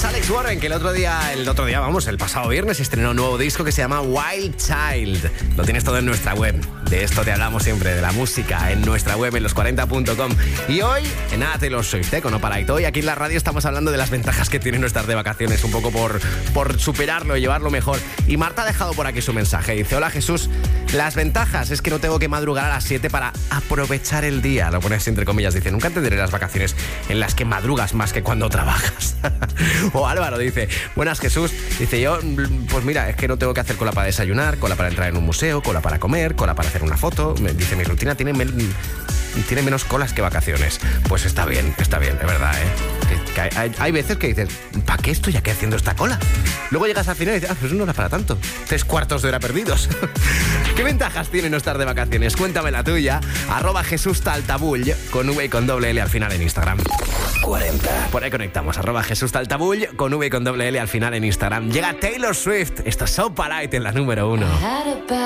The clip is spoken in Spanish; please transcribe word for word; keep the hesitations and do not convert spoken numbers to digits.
Es Alex Warren, que el otro día, el otro día, vamos, el pasado viernes estrenó un nuevo disco que se llama Wild Child. Lo tienes todo en nuestra web. De esto te hablamos siempre, de la música, en nuestra web, en los cuarenta punto com. Y hoy, en nada Taylor Swift, ¿eh? Con No Para Hoy aquí en la radio estamos hablando de las ventajas que tienen no estar de vacaciones, un poco por, por superarlo y llevarlo mejor. Y Marta ha dejado por aquí su mensaje. Dice: hola Jesús, las ventajas es que no tengo que madrugar a las siete para aprovechar el día. Lo pones entre comillas, dice: nunca entenderé las vacaciones en las que madrugas más que cuando trabajas. O Álvaro dice: buenas Jesús, dice yo, pues mira, es que no tengo que hacer cola para desayunar, cola para entrar en un museo, cola para comer, cola para hacer una foto. Me dice: mi rutina tiene, men- tiene menos colas que vacaciones. Pues está bien, está bien, de verdad, ¿eh? Que, que hay, hay, hay veces que dices: ¿para qué estoy aquí haciendo esta cola? Luego llegas al final y dices: ah, pues no era para tanto. Tres cuartos de hora perdidos. ¿Qué ventajas tiene no estar de vacaciones? Cuéntame la tuya. Arroba Jesús Taltabull, con V y con doble L al final en Instagram. cuarenta. Por ahí conectamos. Arroba Jesús Taltabull, con V y con doble L al final en Instagram. Llega Taylor Swift. Esto es So Polite en la número uno.